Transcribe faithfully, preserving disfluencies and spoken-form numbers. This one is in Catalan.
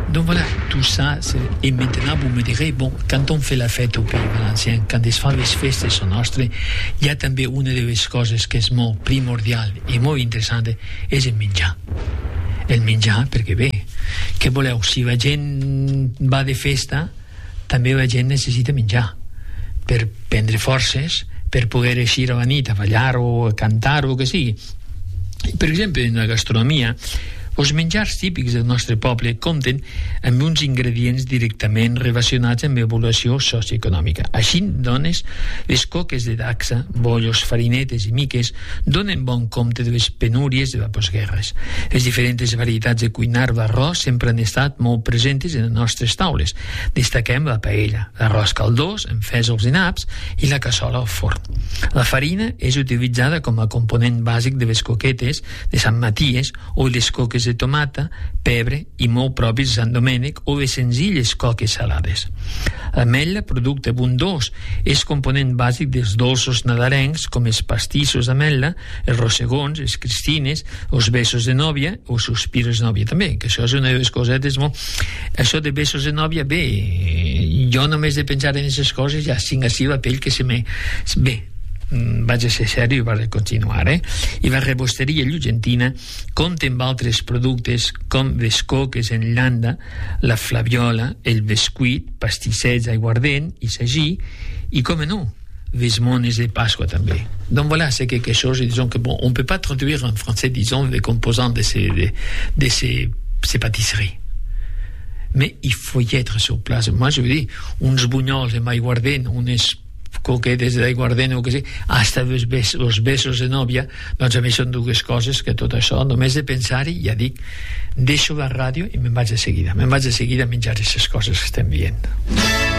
Donc voilà, tout ça, c'est... et maintenant vous me direz, bon, quand on fait la fête au Pays Valencià, quand es fa les festes nostres, hi ha també una de les coses que és molt primordial i molt interessant, és el menjar. El menjar, perquè bé, què voleu? Si la gent va de festa, també la gent necessita menjar per prendre forces, per poder eixir a la nit a ballar o a cantar o el que sigui. Per exemple, en la gastronomia, els menjars típics del nostre poble compten amb uns ingredients directament relacionats amb l'evolució socioeconòmica. Així, dones, les coques de dacsa, bollos, farinetes i miques donen bon compte de les penúries de la postguerres. Les diferents varietats de cuinar l'arròs sempre han estat molt presents en les nostres taules. Destaquem la paella, l'arròs caldós amb fèsols i naps i la cassola al forn. La farina és utilitzada com a component bàsic de les coquetes de Sant Maties o les coques de tomata, pebre i molt propis de Sant Domènec o les senzilles coques salades. L'ametlla, producte abundós, és component bàsic dels dolços nadarencs com els pastissos d'ametlla, els rossegons, les cristines, els besos de nòvia o els sospiros de nòvia també, que això és una de les cosetes molt... Això de besos de nòvia, bé, jo només de pensar en aquestes coses ja cinc així la pell que se me... Bé, vaig a ser sèrio i vaig a continuar, eh? I la rebosteria lleugentina compta amb altres productes com les coques en llanda, la flaviola, el bescuit, pastissets aiguardent i sagí, i com no, les mones de Pasqua també. Donc voilà, c'est quelque chose, disons que bon, on ne peut pas traduire en français, disons, les composants de ces, de, de ces, ces pâtisseries. Mais il faut y être sur place. Moi, je veux dire, uns bunyols amb aiguardent, unes coquetes d'aiguardent o que sigui, hasta els besos, els besos de nòvia, doncs a mi són dues coses que tot això, només de pensar-hi, ja dic, deixo la ràdio i me'n vaig de seguida, me'n vaig de seguida a menjar aquestes coses que estem dient.